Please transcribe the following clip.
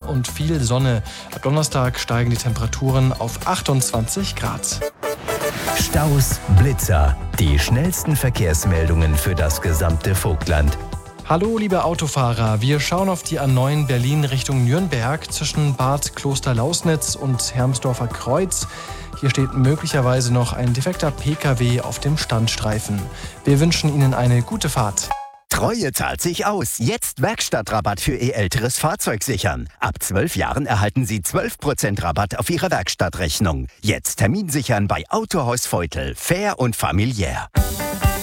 und viel Sonne. Ab Donnerstag steigen die Temperaturen auf 28 Grad. Staus, Blitzer, die schnellsten Verkehrsmeldungen für das gesamte Vogtland. Hallo liebe Autofahrer, wir schauen auf die A9 Berlin Richtung Nürnberg zwischen Bad Klosterlausnitz und Hermsdorfer Kreuz. Hier steht möglicherweise noch ein defekter PKW auf dem Standstreifen. Wir wünschen Ihnen eine gute Fahrt. Treue zahlt sich aus. Jetzt Werkstattrabatt für Ihr älteres Fahrzeug sichern. Ab 12 Jahren erhalten Sie 12% Rabatt auf Ihre Werkstattrechnung. Jetzt Termin sichern bei Autohaus Feutel. Fair und familiär.